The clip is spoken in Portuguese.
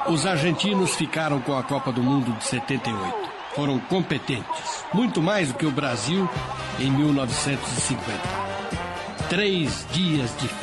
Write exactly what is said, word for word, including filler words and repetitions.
Os argentinos ficaram com a Copa do Mundo de setenta e oito. Foram competentes, muito mais do que o Brasil em mil novecentos e cinquenta. Três dias de